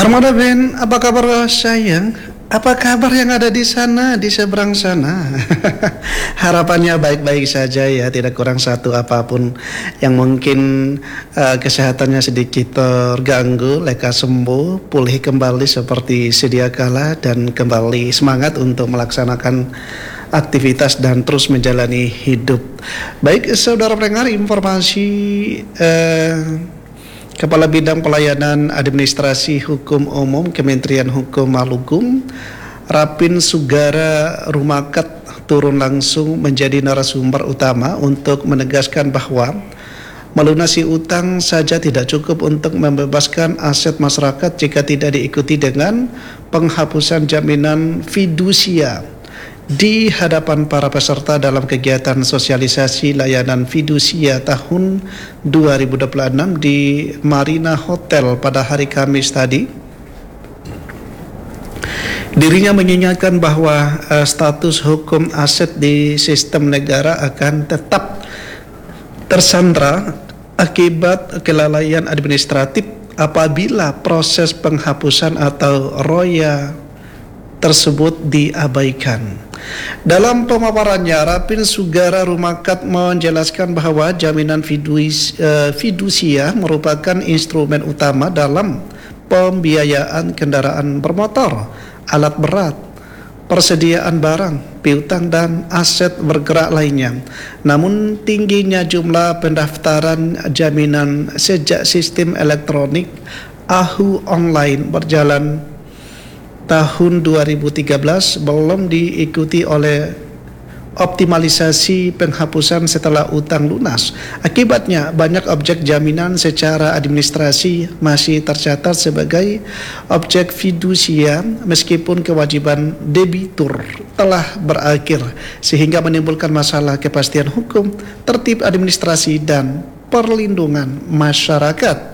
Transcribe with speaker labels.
Speaker 1: Armada Ben, apa kabar sayang? Apa kabar yang ada di sana, di seberang sana? Harapannya baik-baik saja ya, tidak kurang satu apapun yang mungkin kesehatannya sedikit terganggu, lekas sembuh, pulih kembali seperti sedia kala dan kembali semangat untuk melaksanakan aktivitas dan terus menjalani hidup. Baik, saudara pendengar, informasi Kepala Bidang Pelayanan Administrasi Hukum Umum Kementerian Hukum Malukum, Rapin Sugara Rumakat, turun langsung menjadi narasumber utama untuk menegaskan bahwa melunasi utang saja tidak cukup untuk membebaskan aset masyarakat jika tidak diikuti dengan penghapusan jaminan fidusia. Di hadapan para peserta dalam kegiatan sosialisasi layanan fidusia tahun 2026 di Marina Hotel pada hari Kamis tadi, dirinya mengingatkan bahwa status hukum aset di sistem negara akan tetap tersandra akibat kelalaian administratif apabila proses penghapusan atau roya tersebut diabaikan. Dalam pemaparannya, Rapin Sugara Rumakat menjelaskan bahwa jaminan fidusia merupakan instrumen utama dalam pembiayaan kendaraan bermotor, alat berat, persediaan barang, piutang dan aset bergerak lainnya. Namun tingginya jumlah pendaftaran jaminan sejak sistem elektronik AHU online berjalan tahun 2013 belum diikuti oleh optimalisasi penghapusan setelah utang lunas. Akibatnya banyak objek jaminan secara administrasi masih tercatat sebagai objek fidusia meskipun kewajiban debitur telah berakhir, sehingga menimbulkan masalah kepastian hukum, tertib administrasi dan perlindungan masyarakat.